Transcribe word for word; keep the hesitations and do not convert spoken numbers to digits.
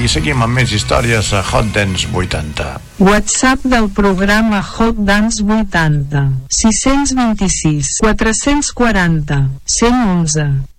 i seguim amb més històries a Hot Dance vuitanta. WhatsApp del programa Hot Dance vuitanta sis dos sis quatre quatre zero cent i onze.